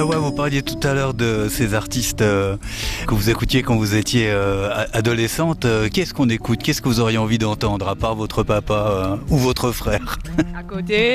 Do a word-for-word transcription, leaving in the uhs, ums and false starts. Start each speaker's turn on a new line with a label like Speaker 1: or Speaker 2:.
Speaker 1: ouais, vous parliez tout à l'heure de ces artistes euh, que vous écoutiez quand vous étiez euh, adolescente. Euh, qu'est-ce qu'on écoute? Qu'est-ce que vous auriez envie d'entendre, à part votre papa euh, ou votre frère?
Speaker 2: À côté.